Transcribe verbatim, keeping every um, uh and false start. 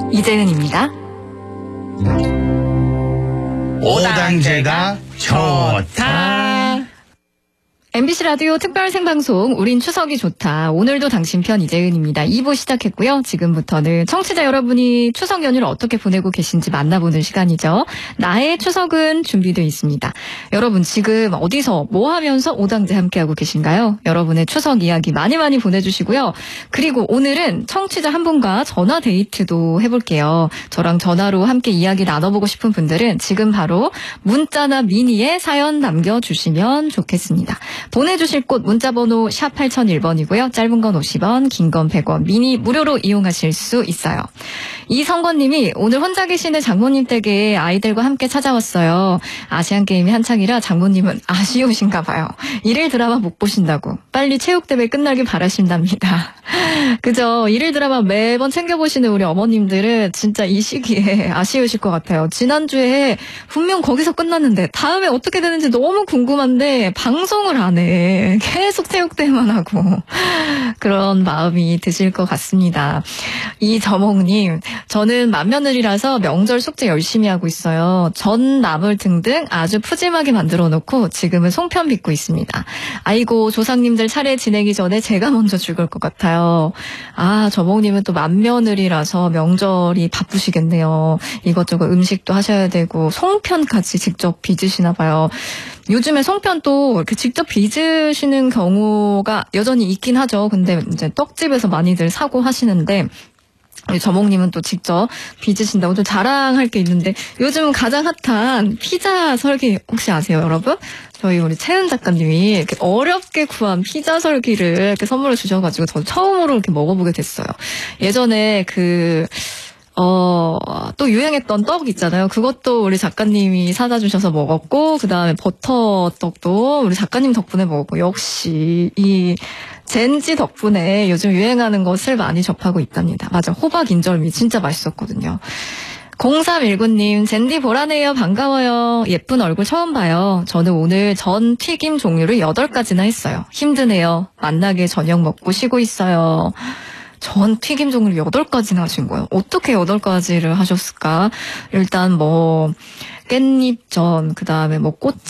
이재은입니다. 오당제가 좋다. 엠비씨 라디오 특별 생방송 우린 추석이 좋다. 오늘도 당신 편 이재은입니다. 이 부 시작했고요. 지금부터는 청취자 여러분이 추석 연휴를 어떻게 보내고 계신지 만나보는 시간이죠. 나의 추석은 준비되어 있습니다. 여러분 지금 어디서 뭐 하면서 오당제 함께하고 계신가요? 여러분의 추석 이야기 많이 많이 보내주시고요. 그리고 오늘은 청취자 한 분과 전화 데이트도 해볼게요. 저랑 전화로 함께 이야기 나눠보고 싶은 분들은 지금 바로 문자나 미니에 사연 남겨주시면 좋겠습니다. 보내주실 곳 문자번호 샵 팔공공일 번이고요. 짧은 건 오십 원, 긴 건 백 원, 미니 무료로 이용하실 수 있어요. 이성권님이 오늘 혼자 계시는 장모님 댁에 아이들과 함께 찾아왔어요. 아시안게임이 한창이라 장모님은 아쉬우신가 봐요. 일일 드라마 못 보신다고. 빨리 체육대회 끝나길 바라신답니다. 그죠? 일일 드라마 매번 챙겨보시는 우리 어머님들은 진짜 이 시기에 아쉬우실 것 같아요. 지난주에 분명 거기서 끝났는데 다음에 어떻게 되는지 너무 궁금한데 방송을 안 해. 계속 체육대회만 하고 그런 마음이 드실 것 같습니다. 이저몽님, 저는 맏며느리라서 명절 숙제 열심히 하고 있어요. 전, 나물 등등 아주 푸짐하게 만들어 놓고 지금은 송편 빚고 있습니다. 아이고, 조상님들 차례 지내기 전에 제가 먼저 죽을 것 같아요. 아, 저몽님은 또 맏며느리라서 명절이 바쁘시겠네요. 이것저것 음식도 하셔야 되고 송편까지 직접 빚으시나 봐요. 요즘에 송편도 이렇게 직접 빚으시는 경우가 여전히 있긴 하죠. 근데 이제 떡집에서 많이들 사고 하시는데 우리 저몽님은 또 직접 빚으신다고 좀 자랑할 게 있는데 요즘 가장 핫한 피자 설기 혹시 아세요, 여러분? 저희 우리 채은 작가님이 이렇게 어렵게 구한 피자 설기를 이렇게 선물을 주셔가지고 저 처음으로 이렇게 먹어보게 됐어요. 예전에 그 어, 또 유행했던 떡 있잖아요. 그것도 우리 작가님이 사다 주셔서 먹었고, 그 다음에 버터 떡도 우리 작가님 덕분에 먹었고, 역시 이 젠지 덕분에 요즘 유행하는 것을 많이 접하고 있답니다. 맞아. 호박 인절미 진짜 맛있었거든요. 공삼일구님, 젠디 보라네요. 반가워요. 예쁜 얼굴 처음 봐요. 저는 오늘 전 튀김 종류를 여덟 가지나 했어요. 힘드네요. 만나게 저녁 먹고 쉬고 있어요. 전 튀김 종류 여덟 가지나 하신 거예요. 어떻게 여덟 가지를 하셨을까? 일단 뭐 깻잎전, 그 다음에 뭐 꽃